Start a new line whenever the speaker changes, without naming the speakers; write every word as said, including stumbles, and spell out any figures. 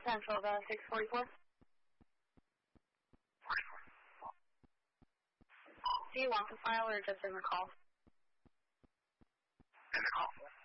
Central, the six forty-four. Do you want the file or just in the call?
In the call.